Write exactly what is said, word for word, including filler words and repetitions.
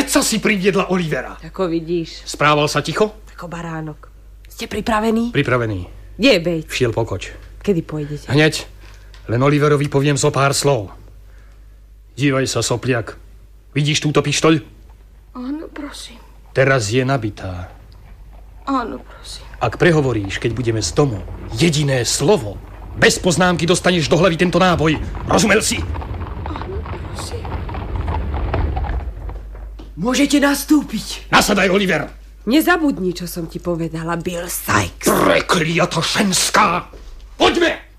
Predsa si priviedla Olivera. Ako vidíš. Správal sa ticho? Ako baránok. Ste pripravení? Pripravený. Kde je Bates? Šiel pokoč. Kedy pôjdete? Hneď. Len Oliverovi poviem zo pár slov. Dívaj sa, sopliak. Vidíš túto pištoľ? Áno, prosím. Teraz je nabitá. Áno, prosím. Ak prehovoríš, keď budeme z domu, jediné slovo, bez poznámky dostaneš do hlavy tento náboj. Rozumel si? Áno, prosím. Môžete nastúpiť. Nasadaj, Oliver. Nezabudni, čo som ti povedala, Bill Sikes. Prekliata ženská. Poďme!